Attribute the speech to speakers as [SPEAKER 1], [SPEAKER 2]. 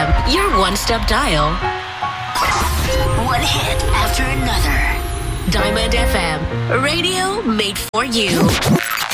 [SPEAKER 1] FM, your one-stop dial. One hit after another. Diamond FM, radio made for you.